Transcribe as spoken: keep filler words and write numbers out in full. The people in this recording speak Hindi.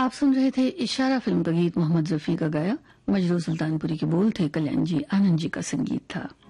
आप सुन रहे थे इशारा फिल्म का गीत मोहम्मद रफी का गाया। मजरू सुल्तानपुरी के बोल थे, कल्याण जी आनंद जी का संगीत था।